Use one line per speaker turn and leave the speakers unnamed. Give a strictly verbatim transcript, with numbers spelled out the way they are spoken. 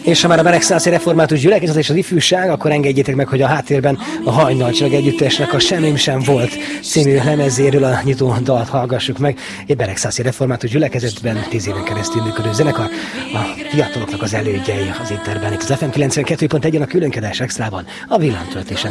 És ha már a Beregszászi Református Gyülekezet és az ifjúság, akkor engedjétek meg, hogy a háttérben a Hajnalcsillag együttesnek a Semmim sem volt című lemezéről a nyitó dalt hallgassuk meg. Egy Beregszászi Református Gyülekezetben tíz éven keresztül működő zenekar, a fiataloknak az elődjei az Interben. Itt az ef em kilencvenkettő pont egyen a Különkedés Extrában, a villámtöltésen.